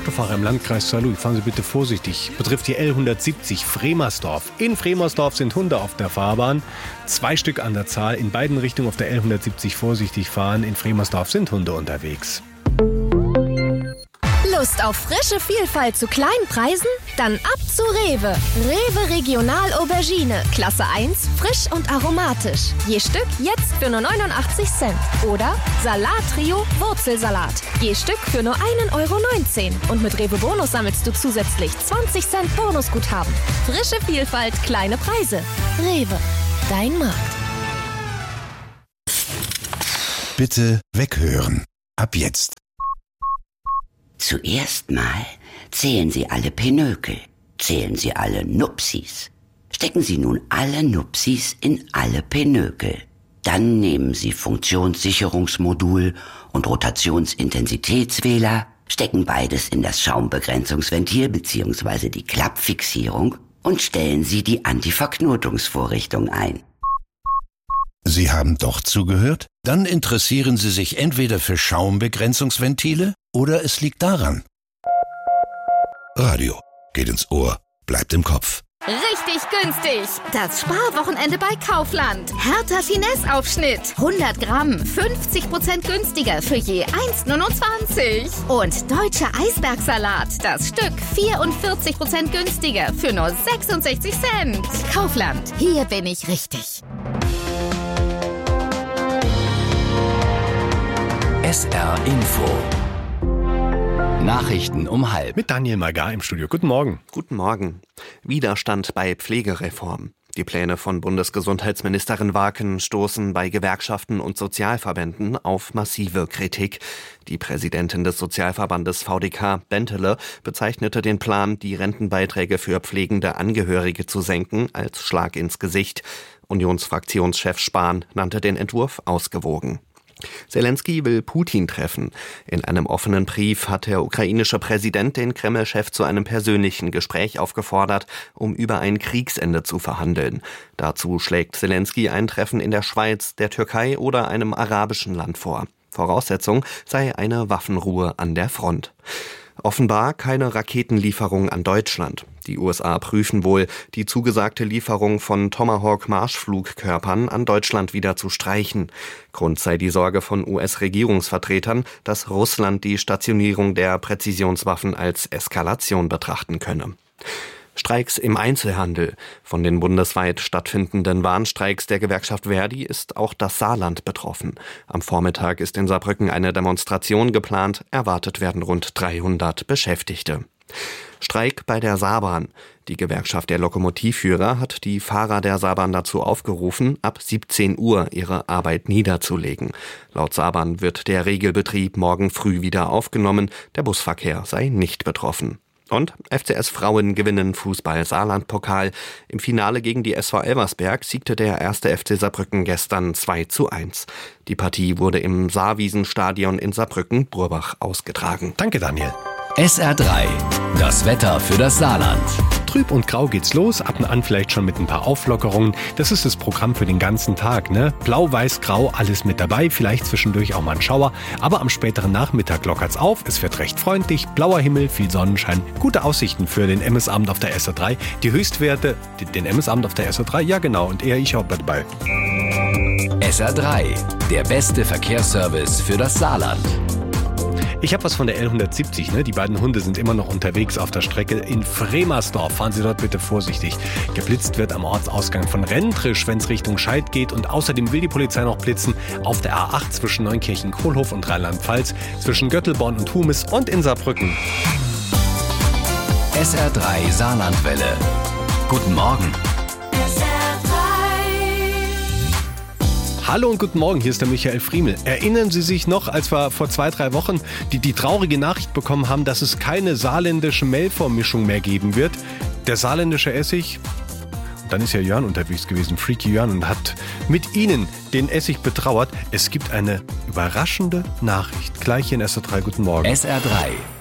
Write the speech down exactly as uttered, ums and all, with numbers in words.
Autofahrer im Landkreis Saarlouis, fahren Sie bitte vorsichtig. Betrifft die L hundertsiebzig Fremersdorf. In Fremersdorf sind Hunde auf der Fahrbahn. Zwei Stück an der Zahl. In beiden Richtungen auf der L hundertsiebzig vorsichtig fahren. In Fremersdorf sind Hunde unterwegs. Lust auf frische Vielfalt zu kleinen Preisen? Dann ab zu Rewe. Rewe Regional Aubergine. Klasse eins, frisch und aromatisch. Je Stück jetzt für nur neunundachtzig Cent. Oder Salat Trio Wurzelsalat. Je Stück für nur ein Euro neunzehn. Und mit Rewe Bonus sammelst du zusätzlich zwanzig Cent Bonusguthaben. Frische Vielfalt, kleine Preise. Rewe, dein Markt. Bitte weghören. Ab jetzt. Zuerst mal zählen Sie alle Pinökel, zählen Sie alle Nupsis. Stecken Sie nun alle Nupsis in alle Pinökel. Dann nehmen Sie Funktionssicherungsmodul und Rotationsintensitätswähler, stecken beides in das Schaumbegrenzungsventil bzw. die Klappfixierung und stellen Sie die Antiverknotungsvorrichtung ein. Sie haben doch zugehört? Dann interessieren Sie sich entweder für Schaumbegrenzungsventile oder es liegt daran. Radio geht ins Ohr, bleibt im Kopf. Richtig günstig. Das Sparwochenende bei Kaufland. Hertha Finesse-Aufschnitt. hundert Gramm, fünfzig Prozent günstiger für je eins Komma neunundzwanzig. Und deutscher Eisbergsalat. Das Stück vierundvierzig Prozent günstiger für nur sechsundsechzig Cent. Kaufland. Hier bin ich richtig. S R Info. Nachrichten um halb. Mit Daniel Magar im Studio. Guten Morgen. Guten Morgen. Widerstand bei Pflegereform. Die Pläne von Bundesgesundheitsministerin Waken stoßen bei Gewerkschaften und Sozialverbänden auf massive Kritik. Die Präsidentin des Sozialverbandes V D K, Bentele, bezeichnete den Plan, die Rentenbeiträge für pflegende Angehörige zu senken, als Schlag ins Gesicht. Unionsfraktionschef Spahn nannte den Entwurf ausgewogen. Zelensky will Putin treffen. In einem offenen Brief hat der ukrainische Präsident den Kreml-Chef zu einem persönlichen Gespräch aufgefordert, um über ein Kriegsende zu verhandeln. Dazu schlägt Zelensky ein Treffen in der Schweiz, der Türkei oder einem arabischen Land vor. Voraussetzung sei eine Waffenruhe an der Front. Offenbar keine Raketenlieferung an Deutschland. Die U S A prüfen wohl, die zugesagte Lieferung von Tomahawk-Marschflugkörpern an Deutschland wieder zu streichen. Grund sei die Sorge von U S-Regierungsvertretern, dass Russland die Stationierung der Präzisionswaffen als Eskalation betrachten könne. Streiks im Einzelhandel. Von den bundesweit stattfindenden Warnstreiks der Gewerkschaft Verdi ist auch das Saarland betroffen. Am Vormittag ist in Saarbrücken eine Demonstration geplant. Erwartet werden rund dreihundert Beschäftigte. Streik bei der Saarbahn. Die Gewerkschaft der Lokomotivführer hat die Fahrer der Saarbahn dazu aufgerufen, ab siebzehn Uhr ihre Arbeit niederzulegen. Laut Saarbahn wird der Regelbetrieb morgen früh wieder aufgenommen. Der Busverkehr sei nicht betroffen. Und F C S Frauen gewinnen Fußball-Saarland-Pokal. Im Finale gegen die S V Elversberg siegte der erste F C Saarbrücken gestern zwei zu eins. Die Partie wurde im Saarwiesenstadion in Saarbrücken-Burbach ausgetragen. Danke, Daniel. S R drei. Das Wetter für das Saarland. Trüb und grau geht's los, ab und an vielleicht schon mit ein paar Auflockerungen. Das ist das Programm für den ganzen Tag, ne? Blau, weiß, grau, alles mit dabei, vielleicht zwischendurch auch mal ein Schauer. Aber am späteren Nachmittag lockert's auf, es wird recht freundlich, blauer Himmel, viel Sonnenschein, gute Aussichten für den M S-Abend auf der S R drei. Die Höchstwerte, den M S-Abend auf der S R drei, ja genau, und eher ich auch dabei. S R drei, der beste Verkehrsservice für das Saarland. Ich habe was von der L hundertsiebzig, ne? Die beiden Hunde sind immer noch unterwegs auf der Strecke in Fremersdorf. Fahren Sie dort bitte vorsichtig. Geblitzt wird am Ortsausgang von Rentrisch, wenn es Richtung Scheid geht. Und außerdem will die Polizei noch blitzen auf der A acht zwischen Neunkirchen-Kohlhof und Rheinland-Pfalz, zwischen Göttelborn und Humis und in Saarbrücken. S R drei Saarlandwelle. Guten Morgen. Hallo und guten Morgen, hier ist der Michael Friemel. Erinnern Sie sich noch, als wir vor zwei, drei Wochen die, die traurige Nachricht bekommen haben, dass es keine saarländische Mehlformmischung mehr geben wird? Der saarländische Essig? Und dann ist ja Jörn unterwegs gewesen, Freaky Jörn, und hat mit Ihnen den Essig betrauert. Es gibt eine überraschende Nachricht. Gleich hier in S R drei, guten Morgen. S R drei.